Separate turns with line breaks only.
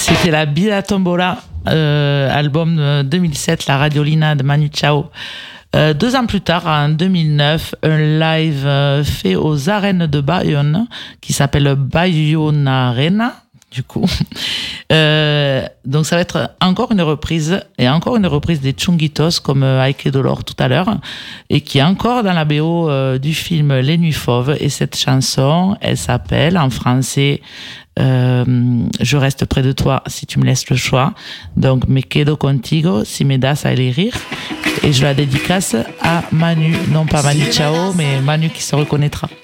C'était la Vida Tombola, album 2007, la Radiolina de Manu Chao. 2 ans plus tard, en 2009, un live fait aux arènes de Bayonne qui s'appelle Bayonne Arena. Du coup, donc ça va être encore une reprise des Chunguitos comme Aike Dolor tout à l'heure et qui est encore dans la BO du film Les Nuits Fauves. Et cette chanson, elle s'appelle en français Je reste près de toi si tu me laisses le choix. Donc Me quedo contigo si me das a elegir. Et je la dédicace à Manu, non pas Manu Chao, mais Manu qui se reconnaîtra.